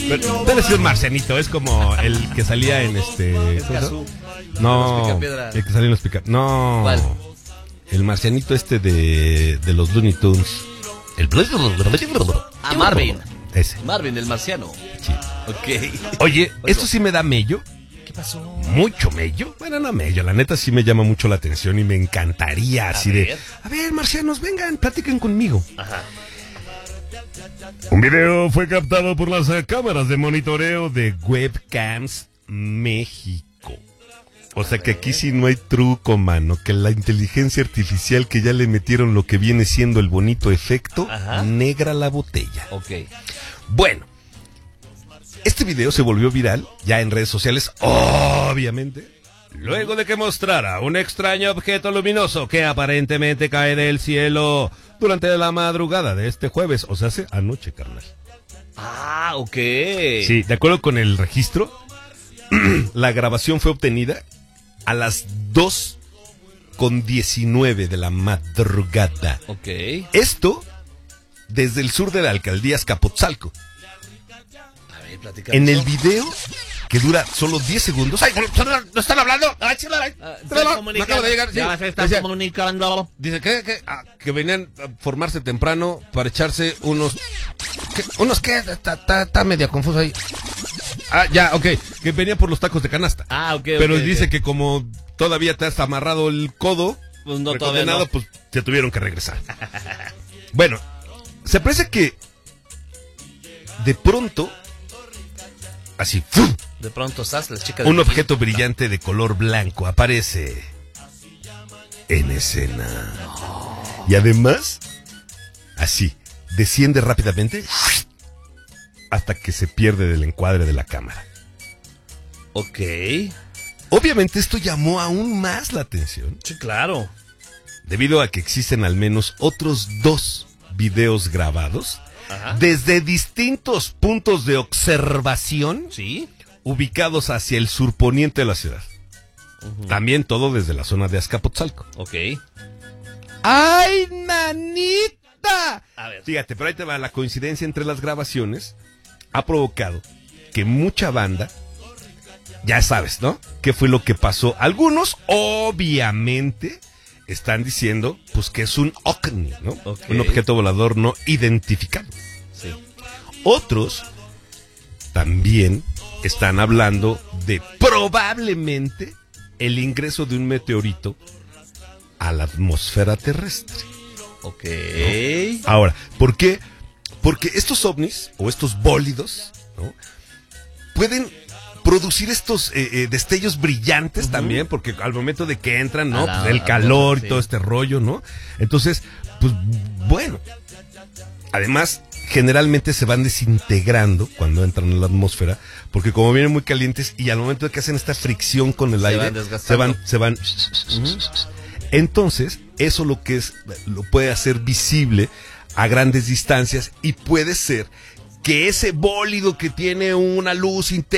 Debe ser Marcianito, es como el que salía en Cazú. No, el que salía en los Picapiedras. No. ¿Cuál? El Marcianito de los Looney Tunes. Marvin. Ese. Marvin, el marciano. Sí. Ok. Oye, esto sí me da mello. ¿Qué pasó? Mucho mello. Bueno, no mello, la neta sí me llama mucho la atención y me encantaría así de... A ver, marcianos, vengan, platiquen conmigo. Ajá. Un video fue captado por las cámaras de monitoreo de Webcams México. O sea que aquí sí no hay truco, mano, que la inteligencia artificial que ya le metieron lo que viene siendo el bonito efecto, negra la botella. Ok. Bueno, este video se volvió viral ya en redes sociales, obviamente, luego de que mostrara un extraño objeto luminoso que aparentemente cae del cielo durante la madrugada de este jueves, o sea, hace anoche, carnal. Ah, ok. Sí, de acuerdo con el registro, la grabación fue obtenida a las 2:19 de la madrugada. Ok. Esto desde el sur de la alcaldía Azcapotzalco. A ver, platícanos. En el video, que dura solo 10 segundos. ¡Ay, no están hablando! ¡Ay, sí, me acabo de llegar! Sí. Ya se está comunicando. Dice que venían a formarse temprano para echarse unos... ¿Unos qué? Está medio confuso ahí. Ah, ya, ok. Que venían por los tacos de canasta. Ah, ok. Pero dice que como todavía te has amarrado el codo, pues no, todavía no. Pues te tuvieron que regresar. Bueno, se parece que de pronto, así, ¡fum! De pronto estás la chica de Un objeto brillante de color blanco aparece en escena. Y además, así, desciende rápidamente hasta que se pierde del encuadre de la cámara. Ok. Obviamente esto llamó aún más la atención, Sí, claro. debido a que existen al menos otros 2 videos grabados desde distintos puntos de observación, ¿Sí? ubicados hacia el surponiente de la ciudad. También todo desde la zona de Azcapotzalco. Ok. ¡Ay, nanita! A ver. Fíjate, pero ahí te va, la coincidencia entre las grabaciones ha provocado que mucha banda, ya sabes, ¿no? ¿Qué fue lo que pasó? Algunos, obviamente, están diciendo, pues, que es un ovni, ¿no? Okay. Un objeto volador no identificado. Sí. Otros también están hablando de probablemente el ingreso de un meteorito a la atmósfera terrestre. Ok. ¿No? Ahora, ¿por qué? Porque estos ovnis o estos bólidos, ¿no?, pueden producir estos destellos brillantes también, porque al momento de que entran, ¿no? Pues el calor y todo este rollo, ¿no? Entonces, pues bueno. Además, generalmente se van desintegrando cuando entran en la atmósfera, porque como vienen muy calientes y al momento de que hacen esta fricción con el aire, se van. Entonces, eso lo puede hacer visible a grandes distancias y puede ser que ese bólido que tiene una luz intensa